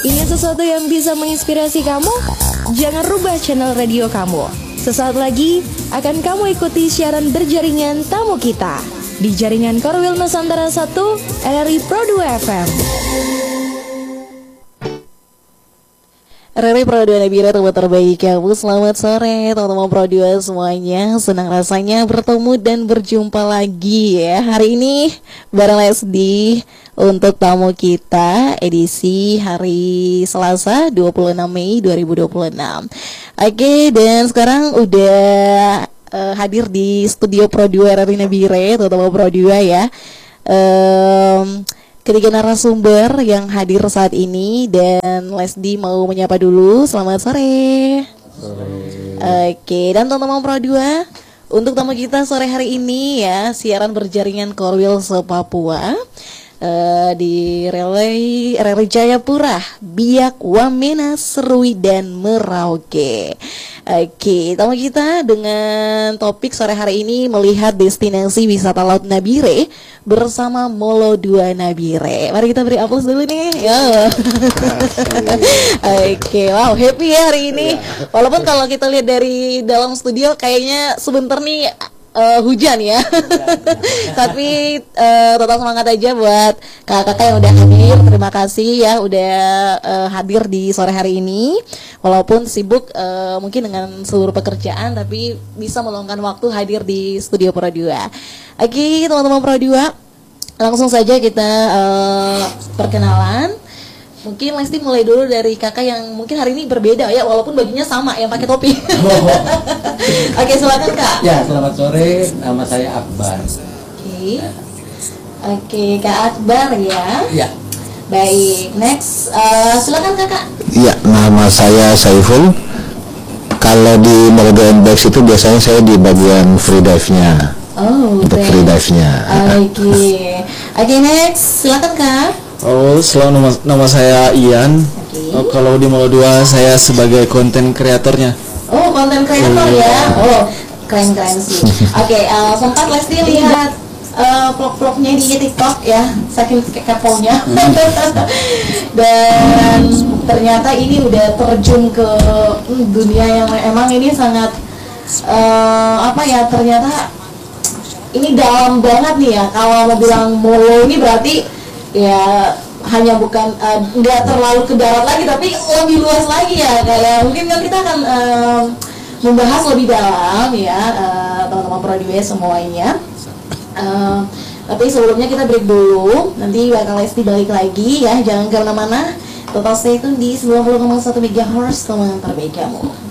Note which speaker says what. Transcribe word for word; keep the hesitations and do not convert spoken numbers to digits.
Speaker 1: Ingin sesuatu yang bisa menginspirasi kamu? Jangan rubah channel radio kamu. Sesaat lagi akan kamu ikuti siaran berjaringan tamu kita di jaringan Korwil Nusantara satu R R I Pro dua F M.
Speaker 2: R R I Pro dua Nabire, tempat terbaik kamu. Selamat sore teman-teman Pro dua semuanya. Senang rasanya bertemu dan berjumpa lagi ya. Hari ini bareng Lesdi untuk tamu kita edisi hari Selasa dua puluh enam Mei dua ribu dua puluh enam. Oke, dan sekarang udah uh, hadir di studio Pro dua R R I Nabire, teman-teman Pro dua ya. Um, Ketiga narasumber yang hadir saat ini, dan Lesdi mau menyapa dulu. Selamat sore. Sore. Oke, dan teman-teman Pro dua, untuk tamu kita sore hari ini ya, siaran berjaringan Korwil se-Papua uh, di Relay R R I Jayapura, Biak, Wamena, Serui, dan Merauke. Oke, tamu kita dengan topik sore hari ini melihat destinasi wisata Laut Nabire bersama Molo dua Nabire. Mari kita beri aplaus dulu nih. Ya. Oke, wow, happy ya hari ini. Walaupun kalau kita lihat dari dalam studio kayaknya sebentar nih Uh, hujan ya, tapi uh, total semangat aja buat kakak-kakak yang udah hadir. Terima kasih ya udah uh, hadir di sore hari ini. Walaupun sibuk uh, mungkin dengan seluruh pekerjaan, tapi bisa meluangkan waktu hadir di studio Pro dua. Oke, teman-teman Pro dua, langsung saja kita uh, perkenalan. Mungkin Lesti mulai dulu dari kakak yang mungkin hari ini berbeda ya, walaupun bajunya sama, yang pakai topi. Oh. Oke, silakan Kak.
Speaker 3: Ya, selamat sore. Nama saya Akbar.
Speaker 2: Oke. Ya. Oke, Kak Akbar ya.
Speaker 3: Ya.
Speaker 2: Baik, next uh, silakan Kakak.
Speaker 4: Ya, nama saya Saiful. Kalau di Molodo and Bags itu biasanya saya di bagian free dive-nya.
Speaker 2: Oh,
Speaker 4: untuk free dive-nya.
Speaker 2: Oke. Oke, next silakan Kak.
Speaker 5: Oh, selalu nama, nama saya Ian. Okay. Oh, kalau di Molo dua saya sebagai konten kreatornya.
Speaker 2: Oh, konten kreator oh, ya. Oh, keren-keren sih. Oke, okay, uh, sempat Lesti lihat uh, vlog-vlognya di TikTok ya, saking keponya. Hmm. Dan ternyata ini udah terjun ke hmm, dunia yang emang ini sangat uh, apa ya? Ternyata ini dalam banget nih ya. Kalau mau bilang Molo ini berarti ya hanya bukan nggak uh, terlalu ke darat lagi, tapi lebih luas lagi ya. Kayak mungkin kan kita akan uh, membahas lebih dalam ya uh, teman-teman Pro dua semuanya. Uh, tapi sebelumnya kita break dulu, nanti bakal Lesti balik lagi ya, jangan kemana-mana. Total stay tune di sembilan puluh koma satu megahertz, teman terbaik kamu.